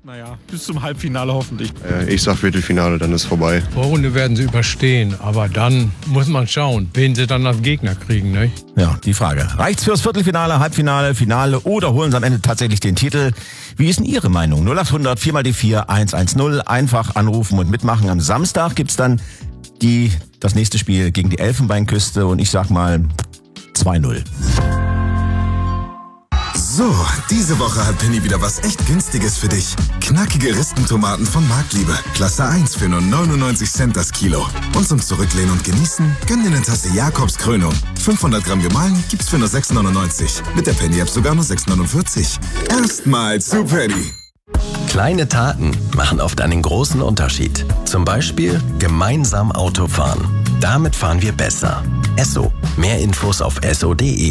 Naja, bis zum Halbfinale hoffentlich. Ich sag Viertelfinale, dann ist vorbei. Vorrunde werden sie überstehen, aber dann muss man schauen, wen sie dann als Gegner kriegen, ne? Ja, die Frage. Reicht's fürs Viertelfinale, Halbfinale, Finale oder holen sie am Ende tatsächlich den Titel? Wie ist denn Ihre Meinung? 0800 4 mal die 4 110. Einfach anrufen und mitmachen. Am Samstag gibt's dann das nächste Spiel gegen die Elfenbeinküste und ich sag mal 2-0. So, diese Woche hat Penny wieder was echt Günstiges für dich. Knackige Ristentomaten von Marktliebe. Klasse 1 für nur 99 Cent das Kilo. Und zum Zurücklehnen und Genießen, gönn dir eine Tasse Jakobs Krönung. 500 Gramm gemahlen gibt's für nur 6,99. Mit der Penny-App sogar nur 6,49. Erstmal zu Penny. Kleine Taten machen oft einen großen Unterschied. Zum Beispiel gemeinsam Auto fahren. Damit fahren wir besser. Esso. Mehr Infos auf esso.de.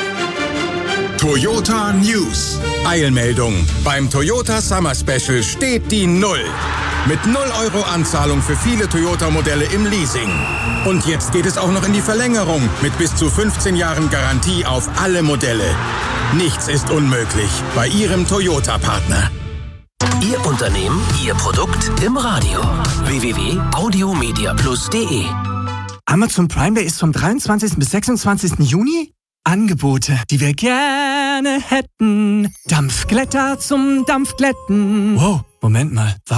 Toyota News. Eilmeldung. Beim Toyota Summer Special steht die Null. Mit 0 Euro Anzahlung für viele Toyota-Modelle im Leasing. Und jetzt geht es auch noch in die Verlängerung mit bis zu 15 Jahren Garantie auf alle Modelle. Nichts ist unmöglich bei Ihrem Toyota-Partner. Ihr Unternehmen, Ihr Produkt im Radio. www.audiomediaplus.de. Amazon Prime Day ist vom 23. bis 26. Juni. Angebote, die wir gerne hätten. Dampfglätter zum Dampfglätten. Wow, Moment mal.